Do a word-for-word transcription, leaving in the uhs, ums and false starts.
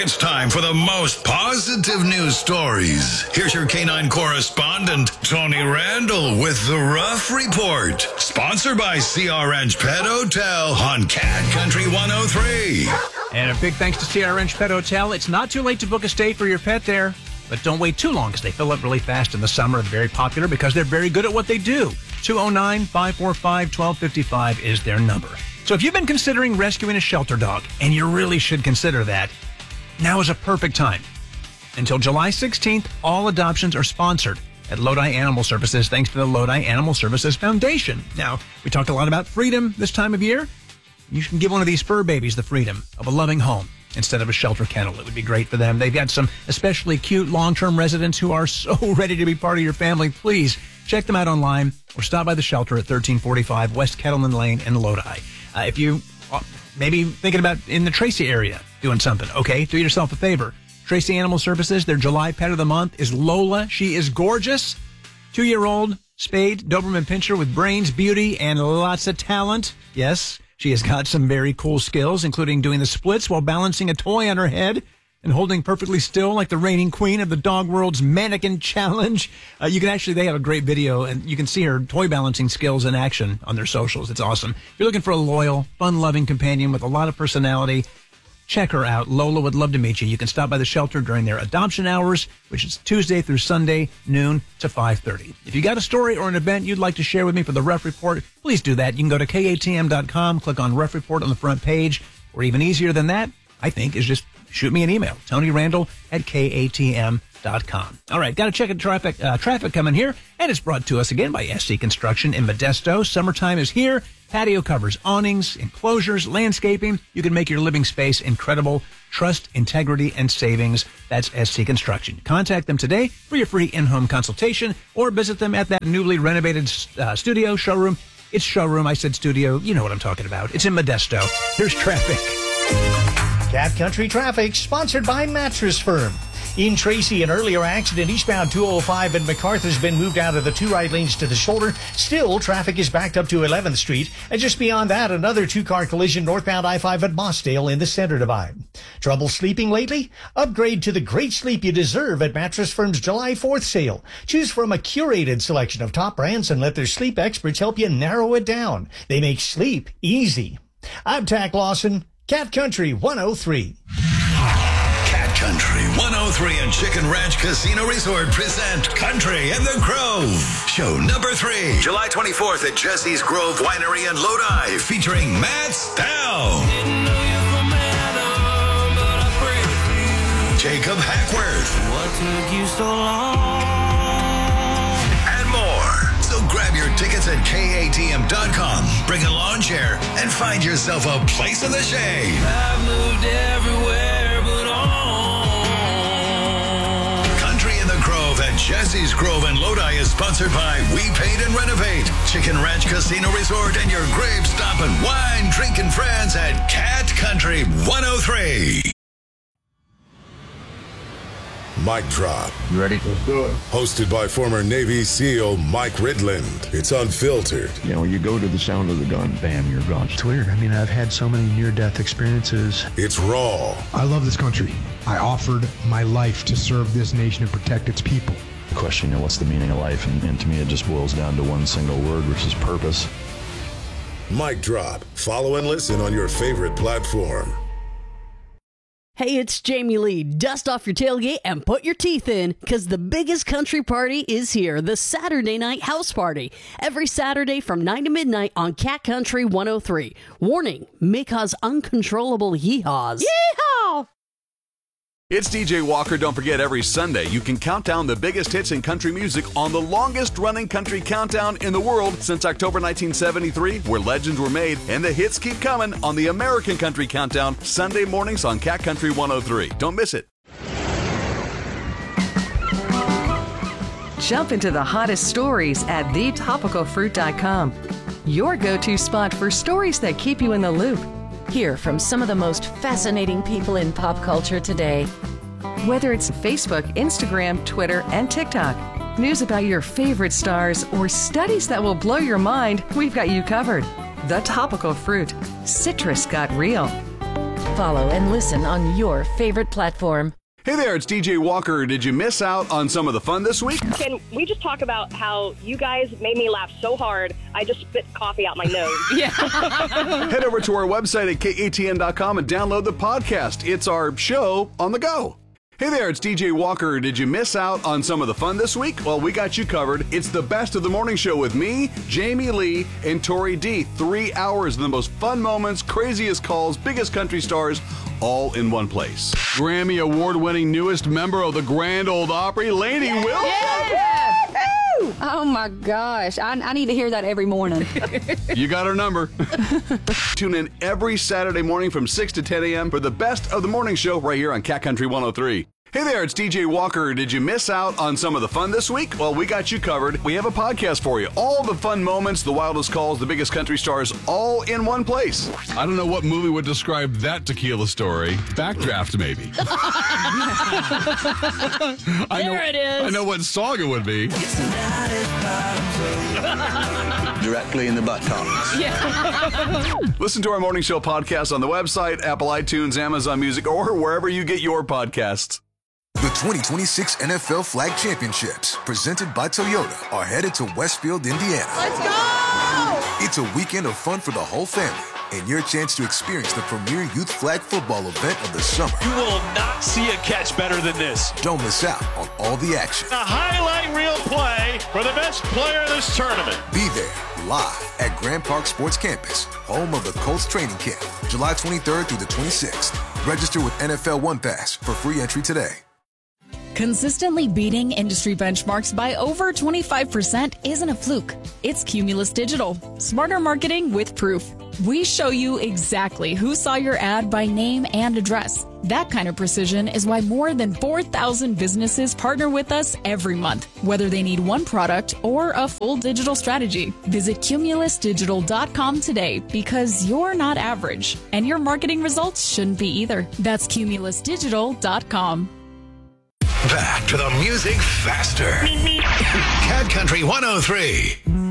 It's time for the most positive news stories. Here's your canine correspondent, Tony Randall, with the Rough Report. Sponsored by C R Ranch Pet Hotel on Cat Country one oh three. And a big thanks to C R Ranch Pet Hotel. It's not too late to book a stay for your pet there, but don't wait too long because they fill up really fast in the summer. They're very popular because they're very good at what they do. two oh nine, five four five, one two five five is their number. So if you've been considering rescuing a shelter dog, and you really should consider that, now is a perfect time. Until July sixteenth, all adoptions are sponsored at Lodi Animal Services, thanks to the Lodi Animal Services Foundation. Now, we talked a lot about freedom this time of year. You can give one of these fur babies the freedom of a loving home instead of a shelter kennel. It would be great for them. They've got some especially cute long-term residents who are so ready to be part of your family. Please check them out online or stop by the shelter at thirteen forty-five West Kettleman Lane in Lodi. Uh, if you uh, maybe thinking about in the Tracy area doing something, okay, do yourself a favor. Tracy Animal Services, their July Pet of the Month is Lola. She is gorgeous. Two-year-old spayed Doberman Pinscher with brains, beauty, and lots of talent. Yes, she has got some very cool skills, including doing the splits while balancing a toy on her head and holding perfectly still like the reigning queen of the dog world's mannequin challenge. Uh, you can actually, they have a great video, and you can see her toy balancing skills in action on their socials. It's awesome. If you're looking for a loyal, fun-loving companion with a lot of personality, check her out. Lola would love to meet you. You can stop by the shelter during their adoption hours, which is Tuesday through Sunday, noon to five thirty. If you got a story or an event you'd like to share with me for the Rough Report, please do that. You can go to K A T M dot com, click on Rough Report on the front page, or even easier than that, I think, is just shoot me an email, Tony Randall at K A T M dot com. All right, got to check the traffic, uh, traffic coming here, and it's brought to us again by S C Construction in Modesto. Summertime is here. Patio covers, awnings, enclosures, landscaping. You can make your living space incredible. Trust, integrity, and savings. That's S C Construction. Contact them today for your free in-home consultation or visit them at that newly renovated uh, studio showroom. It's showroom. I said studio. You know what I'm talking about. It's in Modesto. Here's traffic. Cat Country Traffic, sponsored by Mattress Firm. In Tracy, an earlier accident eastbound two oh five and MacArthur has been moved out of the two right lanes to the shoulder. Still, traffic is backed up to eleventh Street. And just beyond that, another two-car collision northbound I five at Mossdale in the center divide. Trouble sleeping lately? Upgrade to the great sleep you deserve at Mattress Firm's July fourth sale. Choose from a curated selection of top brands and let their sleep experts help you narrow it down. They make sleep easy. I'm Tack Lawson, Cat Country one oh three. Cat Country one oh three and Chicken Ranch Casino Resort present Country in the Grove. Show number three, July twenty-fourth at Jesse's Grove Winery in Lodi, featuring Matt Stowe, Jacob Hackworth, what took you so long? And more. So grab your tickets at K A T M dot com, bring a lawn chair, and find yourself a place in the shade. I've moved everywhere but home. Country in the Grove at Jesse's Grove in Lodi is sponsored by We Paint and Renovate, Chicken Ranch Casino Resort, and your grave stop and wine drinking friends at Cat Country one oh three. Mic Drop. You ready? Let's do it. Hosted by former Navy SEAL Mike Ridland. It's unfiltered. You know, you go to the sound of the gun, bam, you're gone. It's weird. I mean, I've had so many near-death experiences. It's raw. I love this country. I offered my life to serve this nation and protect its people. The question, you know, what's the meaning of life? And, and to me, it just boils down to one single word, which is purpose. Mic Drop. Follow and listen on your favorite platform. Hey, it's Jamie Lee. Dust off your tailgate and put your teeth in, because the biggest country party is here, the Saturday Night House Party. Every Saturday from nine to midnight on Cat Country one oh three. Warning, may cause uncontrollable yeehaws. Yeehaw! It's D J Walker. Don't forget, every Sunday you can count down the biggest hits in country music on the longest-running country countdown in the world since October nineteen seventy-three, where legends were made, and the hits keep coming on the American Country Countdown, Sunday mornings on Cat Country one oh three. Don't miss it. Jump into the hottest stories at the topical fruit dot com, your go-to spot for stories that keep you in the loop. Hear from some of the most fascinating people in pop culture today. Whether it's Facebook, Instagram, Twitter, and TikTok, news about your favorite stars, or studies that will blow your mind, we've got you covered. The Topical Fruit. Citrus got real. Follow and listen on your favorite platform. Hey there, it's D J Walker. Did you miss out on some of the fun this week? Can we just talk about how you guys made me laugh so hard, I just spit coffee out my nose? Yeah. Head over to our website at K A T N dot com and download the podcast. It's our show on the go. Hey there, it's D J Walker. Did you miss out on some of the fun this week? Well, we got you covered. It's the best of the morning show with me, Jamie Lee, and Tori D. Three hours of the most fun moments, craziest calls, biggest country stars, all in one place. Grammy Award-winning newest member of the Grand Ole Opry, Lainey Wilson. Yeah. Oh my gosh, I, I need to hear that every morning. You got our number. Tune in every Saturday morning from six to ten a.m. for the best of the morning show right here on Cat Country one oh three. Hey there, it's D J Walker. Did you miss out on some of the fun this week? Well, we got you covered. We have a podcast for you. All the fun moments, the wildest calls, the biggest country stars, all in one place. I don't know what movie would describe that tequila story. Backdraft, maybe. I There know, it is. I know what song it would be. Directly in the buttocks. Yeah. Listen to our morning show podcast on the website, Apple iTunes, Amazon Music, or wherever you get your podcasts. The twenty twenty-six N F L Flag Championships, presented by Toyota, are headed to Westfield, Indiana. Let's go! It's a weekend of fun for the whole family and your chance to experience the premier youth flag football event of the summer. You will not see a catch better than this. Don't miss out on all the action. A highlight reel play for the best player of this tournament. Be there live at Grand Park Sports Campus, home of the Colts training camp, July twenty-third through the twenty-sixth. Register with N F L One Pass for free entry today. Consistently beating industry benchmarks by over twenty-five percent isn't a fluke. It's Cumulus Digital. Smarter marketing with proof. We show you exactly who saw your ad by name and address. That kind of precision is why more than four thousand businesses partner with us every month, whether they need one product or a full digital strategy. Visit Cumulus Digital dot com today because you're not average, and your marketing results shouldn't be either. That's Cumulus Digital dot com. Back to the music faster. Cat Country one oh three.